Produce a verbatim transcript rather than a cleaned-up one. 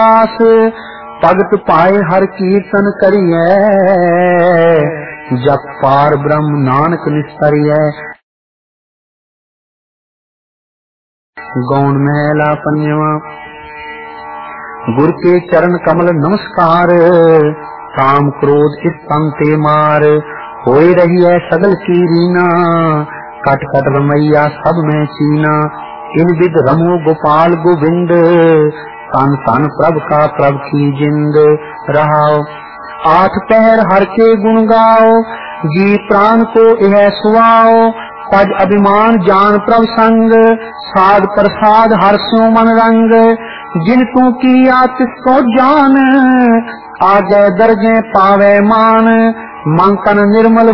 आस भगत पाए हर कीर्तन करिए जप पार ब्रह्म नानक निस्तरिए। गौण महला पंजवा। गुर के चरण कमल नमस्कार काम क्रोध इस तन ते मार होए रही है सगल की रीना कट कट रमैया सब में चीना। इन विद रमो गोपाल गोविंद तन तन प्रभ का प्रभ की जिंद रहाओ। आठ पहर हर के गुण गाओ जी प्राण को यह सुआओ। पद अभिमान जान प्रभ संग साध प्रसाद हर स्यो मन रंग। जिन तू किया तिसको जान आगे दर्जे पावे मान। मन तन निर्मल